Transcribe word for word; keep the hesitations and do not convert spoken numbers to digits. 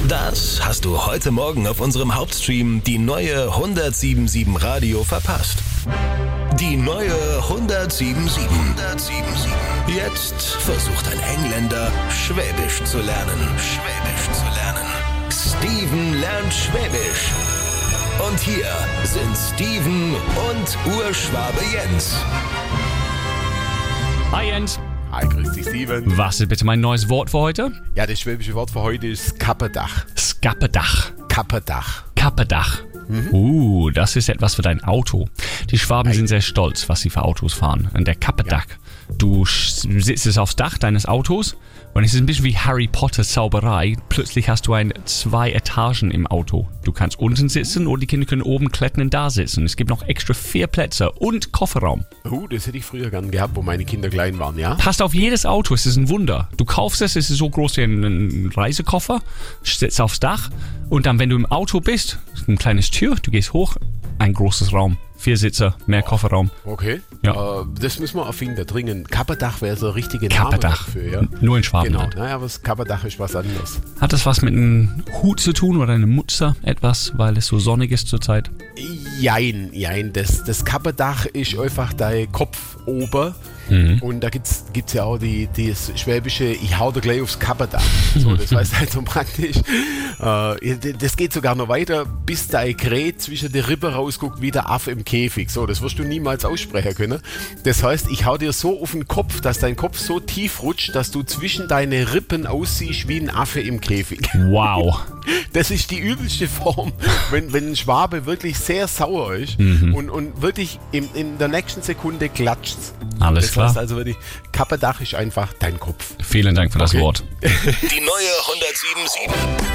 Das hast du heute Morgen auf unserem Hauptstream die neue hundertsieben Komma sieben Radio verpasst. Die neue hundertsieben Komma sieben. hundertsieben Komma sieben. Jetzt versucht ein Engländer, Schwäbisch zu lernen. Schwäbisch zu lernen. Steven lernt Schwäbisch. Und hier sind Steven und Urschwabe Jens. Hi Jens. Hi, grüß dich, Steven. Was ist bitte mein neues Wort für heute? Ja, das schwäbische Wort für heute ist Kapperdach. Skappedach. Kapperdach. Kappedach. Mhm. Uh, das ist etwas für dein Auto. Die Schwaben sind sehr stolz, was sie für Autos fahren. Und der Kappedach. Ja. Du sitzt es aufs Dach deines Autos und es ist ein bisschen wie Harry Potter Zauberei. Plötzlich hast du ein zwei Etagen im Auto. Du kannst unten sitzen und die Kinder können oben klettern und da sitzen. Es gibt noch extra vier Plätze und Kofferraum. Uh, das hätte ich früher gern gehabt, wo meine Kinder klein waren, ja? Passt auf jedes Auto, es ist ein Wunder. Du kaufst es, es ist so groß wie ein Reisekoffer, sitzt aufs Dach und dann, wenn du im Auto bist, ein kleines Tür, du gehst hoch, ein großes Raum. Vier Sitze, mehr Kofferraum. Okay. Ja. Äh, das müssen wir erfinden, dringend. Kapperdach wäre so ein richtiger Kapperdach. Name dafür, ja? Nur in Schwaben. Genau, naja, aber das Kapperdach ist was anderes. Hat das was mit einem Hut zu tun oder einer Mutze etwas, weil es so sonnig ist zurzeit? Jein, jein. Das, das Kapperdach ist einfach dein Kopf oben. Mhm. Und da gibt es ja auch die, die das schwäbische, ich hau da gleich aufs Kapperdach. So, das heißt halt so praktisch. Äh, das geht sogar noch weiter, bis dein Kräht zwischen der Rippe rausguckt wie der Affe im Käfig. So, das wirst du niemals aussprechen können. Das heißt, ich hau dir so auf den Kopf, dass dein Kopf so tief rutscht, dass du zwischen deine Rippen aussiehst wie ein Affe im Käfig. Wow. Das ist die übelste Form, wenn, wenn ein Schwabe wirklich sehr sauer ist mhm. und, und wirklich in, in der nächsten Sekunde klatscht. Alles das klar. heißt also wirklich, Kapperdach ist einfach dein Kopf. Vielen Dank für das okay. Wort. Die neue hundertsieben Komma sieben.